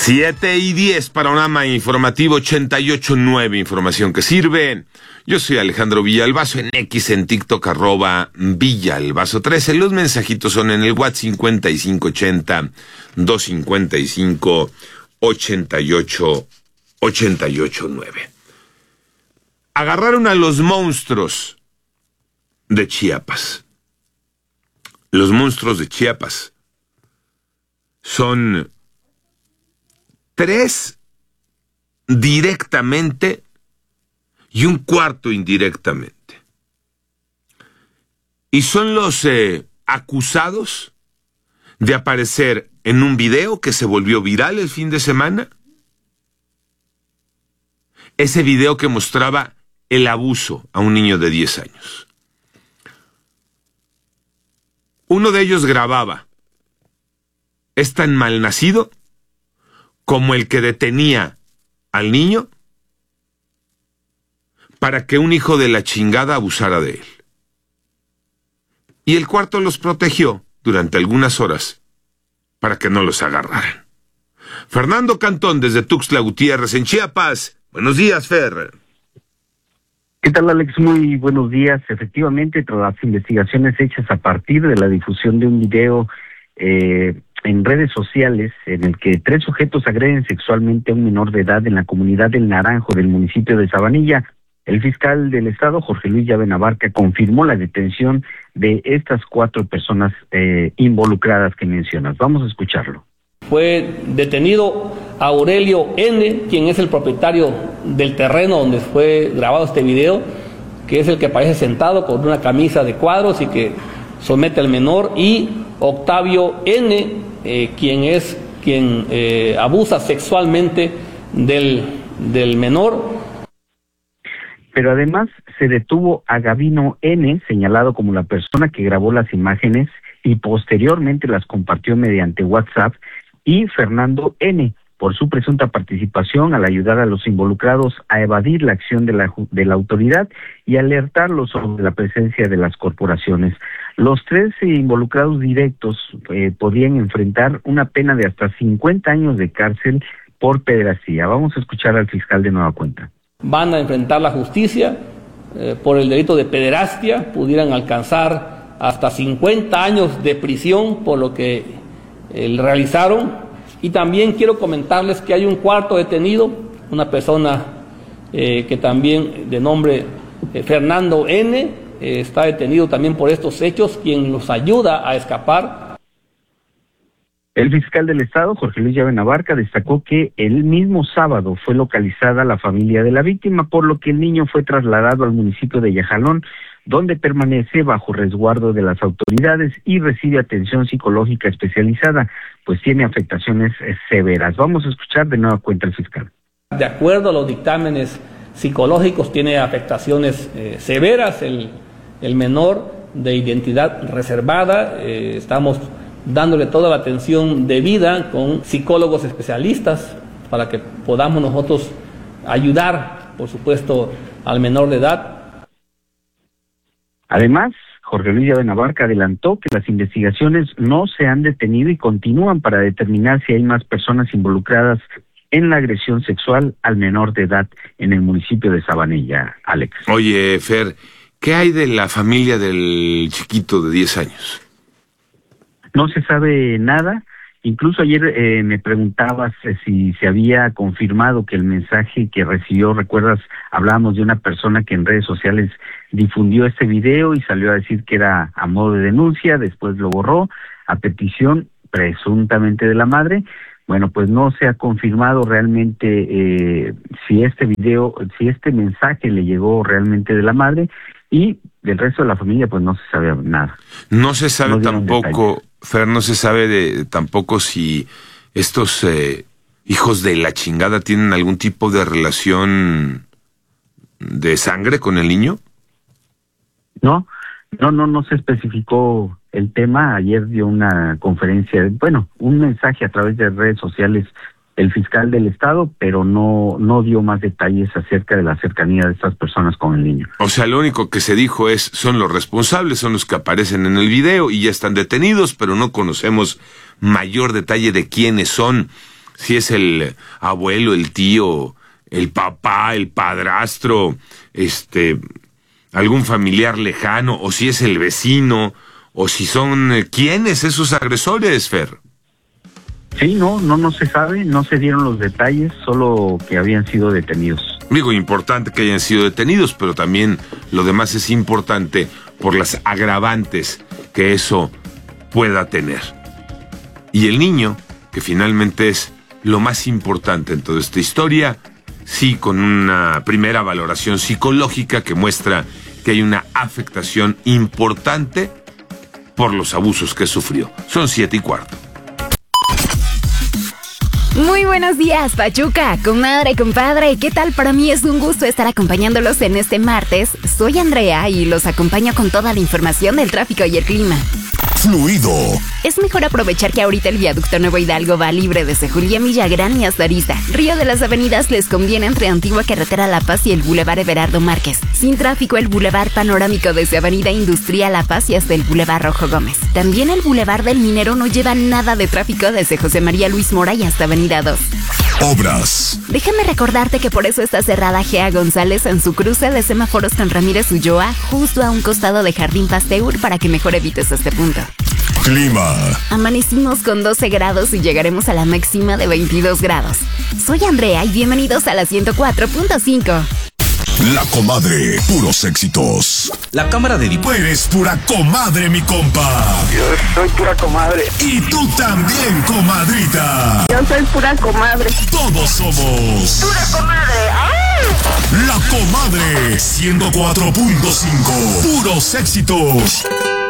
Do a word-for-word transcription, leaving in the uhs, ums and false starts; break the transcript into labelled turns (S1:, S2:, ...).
S1: Siete y diez, panorama informativo ochenta y ocho punto nueve, información que sirve. Yo soy Alejandro Villalbazo, en X, en TikTok, arroba Villalbazo trece. Los mensajitos son en el WhatsApp cincuenta y cinco ochenta, doscientos cincuenta y cinco, ochenta y ocho, ochenta y ocho nueve. Agarraron a los monstruos de Chiapas. Los monstruos de Chiapas son tres directamente y un cuarto indirectamente. Y son los eh, acusados de aparecer en un video que se volvió viral el fin de semana. Ese video que mostraba el abuso a un niño de diez años. Uno de ellos grababa. Es tan malnacido como el que detenía al niño para que un hijo de la chingada abusara de él. Y el cuarto los protegió durante algunas horas para que no los agarraran. Fernando Cantón, desde Tuxtla Gutiérrez, en Chiapas. Buenos días, Fer.
S2: ¿Qué tal, Alex? Muy buenos días. Efectivamente, tras las investigaciones hechas a partir de la difusión de un video eh, en redes sociales en el que tres sujetos agreden sexualmente a un menor de edad en la comunidad del Naranjo del municipio de Sabanilla, el fiscal del estado, Jorge Luis Llave Navarca, confirmó la detención de estas cuatro personas eh, involucradas que mencionas. Vamos a escucharlo.
S3: Fue detenido Aurelio N., quien es el propietario del terreno donde fue grabado este video, que es el que aparece sentado con una camisa de cuadros y que somete al menor, y Octavio N., eh, quien es quien eh, abusa sexualmente del, del menor.
S2: Pero además se detuvo a Gavino N., señalado como la persona que grabó las imágenes y posteriormente las compartió mediante WhatsApp, y Fernando N., por su presunta participación al ayudar a los involucrados a evadir la acción de la, de la autoridad y alertarlos sobre la presencia de las corporaciones. Los tres involucrados directos eh, podían enfrentar una pena de hasta cincuenta años de cárcel por pederastía. Vamos a escuchar al fiscal de nueva cuenta. Van
S3: a enfrentar la justicia eh, por el delito de pederastia, pudieran alcanzar hasta cincuenta años de prisión por lo que eh, realizaron. Y también quiero comentarles que hay un cuarto detenido, una persona eh, que también de nombre eh, Fernando N., eh, está detenido también por estos hechos, quien los ayuda a escapar.
S2: El fiscal del estado, Jorge Luis Llave Navarca, destacó que el mismo sábado fue localizada la familia de la víctima, por lo que el niño fue trasladado al municipio de Yajalón, donde permanece bajo resguardo de las autoridades y recibe atención psicológica especializada, pues tiene afectaciones severas. Vamos a escuchar de nueva cuenta al fiscal.
S3: De acuerdo a los dictámenes psicológicos, tiene afectaciones eh, severas el, el menor de identidad reservada. Eh, estamos dándole toda la atención debida con psicólogos especialistas para que podamos nosotros ayudar, por supuesto, al menor de edad.
S2: Además, Jorge Luis Llave Navarca adelantó que las investigaciones no se han detenido y continúan para determinar si hay más personas involucradas en la agresión sexual al menor de edad en el municipio de Sabanilla, Alex.
S1: Oye, Fer, ¿qué hay de la familia del chiquito de diez años?
S2: No se sabe nada. Incluso ayer eh, me preguntabas eh, si se había confirmado que el mensaje que recibió, recuerdas, hablábamos de una persona que en redes sociales difundió este video y salió a decir que era a modo de denuncia, después lo borró a petición presuntamente de la madre. Bueno, pues no se ha confirmado realmente eh, si este video, si este mensaje le llegó realmente de la madre, y del resto de la familia pues no se sabe nada.
S1: No se sabe no tampoco, Fer, no se sabe de, tampoco si estos eh, hijos de la chingada tienen algún tipo de relación de sangre con el niño.
S2: No, no, no, no se especificó el tema. Ayer dio una conferencia, bueno, un mensaje a través de redes sociales el fiscal del estado, pero no no dio más detalles acerca de la cercanía de estas personas con el niño.
S1: O sea, lo único que se dijo es, son los responsables, son los que aparecen en el video y ya están detenidos, pero no conocemos mayor detalle de quiénes son. si es el abuelo, el tío, el papá, el padrastro, este, algún familiar lejano, o si es el vecino, o si son, eh, ¿quiénes esos agresores, Fer?
S2: Sí, no, no, no se sabe, no se dieron los detalles, solo que habían sido detenidos.
S1: Digo, importante que hayan sido detenidos, pero también lo demás es importante por las agravantes que eso pueda tener. Y el niño, que finalmente es lo más importante en toda esta historia, sí, con una primera valoración psicológica que muestra que hay una afectación importante por los abusos que sufrió. Son siete y cuarto.
S4: Muy buenos días, Pachuca, comadre, compadre. ¿Qué tal? Para mí es un gusto estar acompañándolos en este martes. Soy Andrea y los acompaño con toda la información del tráfico y el clima.
S5: Fluido.
S4: Es mejor aprovechar que ahorita el viaducto Nuevo Hidalgo va libre desde Julián Villagrán y hasta Arista. Río de las Avenidas les conviene entre Antigua Carretera La Paz y el Boulevard Everardo Márquez. Sin tráfico el Boulevard Panorámico desde Avenida Industrial La Paz y hasta el Boulevard Rojo Gómez. También el Boulevard del Minero no lleva nada de tráfico desde José María Luis Mora y hasta Avenida dos.
S5: Obras.
S4: Déjame recordarte que por eso está cerrada Gea González en su cruce de semáforos con Ramírez Ulloa, justo a un costado de Jardín Pasteur, para que mejor evites este punto.
S5: Clima.
S4: Amanecimos con doce grados y llegaremos a la máxima de veintidós grados. Soy Andrea y bienvenidos a la ciento cuatro punto cinco.
S5: La Comadre, puros éxitos.
S6: La Cámara de Diputados.
S5: Eres pura comadre, mi compa.
S7: Yo soy pura comadre.
S5: Y tú también, comadrita.
S7: Yo soy pura comadre.
S5: Todos somos
S7: Pura comadre. ¡Ay!
S5: La Comadre, ciento cuatro punto cinco. Puros éxitos.